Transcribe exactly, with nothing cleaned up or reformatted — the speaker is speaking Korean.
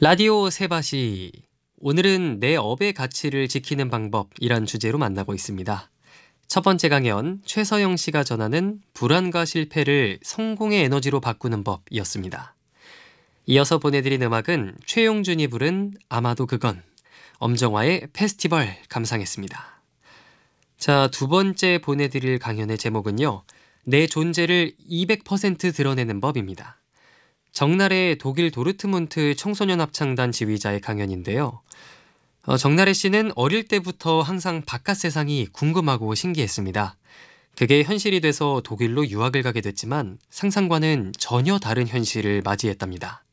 라디오 세바시. 오늘은 내 업의 가치를 지키는 방법이란 주제로 만나고 있습니다. 첫 번째 강연, 최서영 씨가 전하는 불안과 실패를 성공의 에너지로 바꾸는 법이었습니다. 이어서 보내드린 음악은 최용준이 부른 아마도 그건, 엄정화의 페스티벌 감상했습니다. 자, 두 번째 보내드릴 강연의 제목은요, 내 존재를 이백 퍼센트 드러내는 법입니다. 정나래 독일 도르트문트 청소년 합창단 지휘자의 강연인데요. 어, 정나래 씨는 어릴 때부터 항상 바깥 세상이 궁금하고 신기했습니다. 그게 현실이 돼서 독일로 유학을 가게 됐지만 상상과는 전혀 다른 현실을 맞이했답니다.